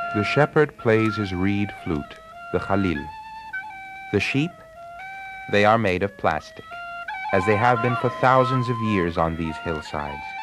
The shepherd plays his reed flute, the khalil. The sheep, they are made of plastic, as they have been for thousands of years on these hillsides.